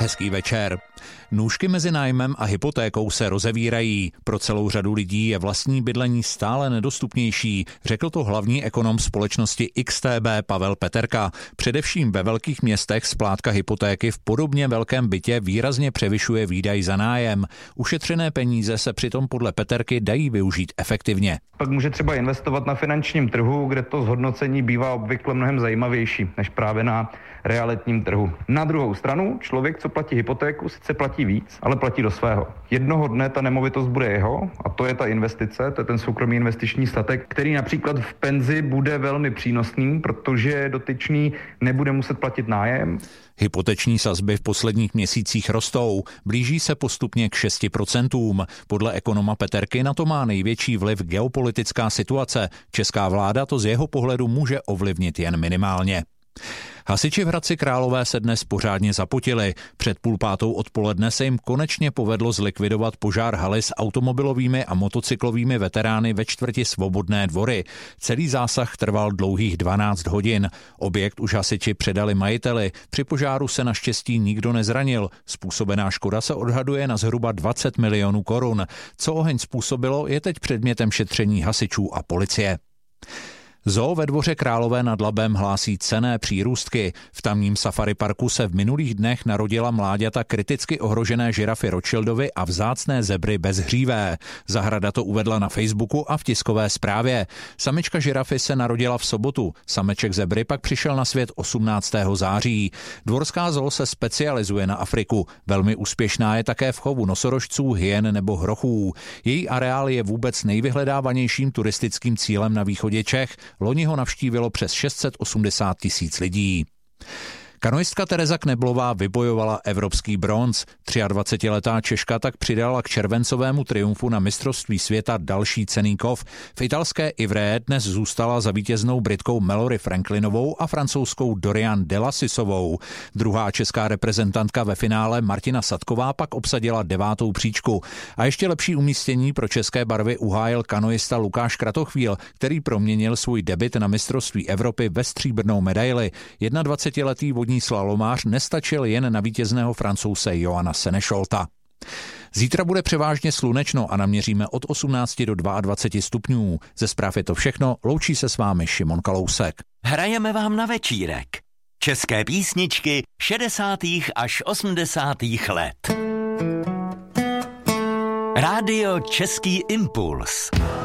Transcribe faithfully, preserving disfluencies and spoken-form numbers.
Hezký večer. Nůžky mezi nájmem a hypotékou se rozevírají. Pro celou řadu lidí je vlastní bydlení stále nedostupnější, řekl to hlavní ekonom společnosti X T B Pavel Peterka. Především ve velkých městech splátka hypotéky v podobně velkém bytě výrazně převyšuje výdaj za nájem. Ušetřené peníze se přitom podle Peterky dají využít efektivně. Pak může třeba investovat na finančním trhu, kde to zhodnocení bývá obvykle mnohem zajímavější než právě na realitním trhu. Na druhou stranu, člověk, co platí hypotéku, sice platí víc, ale platí do svého. Jednoho dne ta nemovitost bude jeho a to je ta investice, to je ten soukromý investiční statek, který například v penzi bude velmi přínosný, protože dotyčný nebude muset platit nájem. Hypoteční sazby v posledních měsících rostou, blíží se postupně k šesti procentům. Podle ekonoma Peterky na to má největší vliv geopolitická situace. Česká vláda to z jeho pohledu může ovlivnit jen minimálně. Hasiči v Hradci Králové se dnes pořádně zapotili. Před půl pátou odpoledne se jim konečně povedlo zlikvidovat požár haly s automobilovými a motocyklovými veterány ve čtvrti Svobodné dvory. Celý zásah trval dlouhých dvanáct hodin. Objekt už hasiči předali majiteli. Při požáru se naštěstí nikdo nezranil. Způsobená škoda se odhaduje na zhruba dvacet milionů korun. Co oheň způsobilo, je teď předmětem šetření hasičů a policie. Zoo ve Dvoře Králové nad Labem hlásí cenné přírůstky. V tamním safari parku se v minulých dnech narodila mláďata kriticky ohrožené žirafy Rothschildovy a vzácné zebry bezhřívé. Zahrada to uvedla na Facebooku a v tiskové zprávě. Samička žirafy se narodila v sobotu, sameček zebry pak přišel na svět osmnáctého září. Dvorská zoo se specializuje na Afriku. Velmi úspěšná je také v chovu nosorožců, hyen nebo hrochů. Její areál je vůbec nejvyhledávanějším turistickým cílem na východě Čech. Loni ho navštívilo přes šest set osmdesát tisíc lidí. Kanoistka Tereza Kneblová vybojovala evropský bronz. dvacetiletá Češka tak přidala k červencovému triumfu na mistrovství světa další cenný kov. V italské Ivré dnes zůstala za vítěznou Britkou Mallory Franklinovou a francouzskou Dorian Delasisovou. Druhá česká reprezentantka ve finále Martina Sadková pak obsadila devátou příčku. A ještě lepší umístění pro české barvy uhájil kanoista Lukáš Kratochvíl, který proměnil svůj debut na mistrovství Evropy ve stříbrnou medaili. dvacetiletý vodní slalomář nestačil jen na vítězného Francouse Joana Senešolta. Zítra bude převážně slunečno a naměříme od osmnácti do dvaceti dvou stupňů. Ze zpráv je to všechno, loučí se s vámi Šimon Kalousek. Hrajeme vám na večírek. České písničky šedesátých až osmdesátých let. Rádio Český impuls.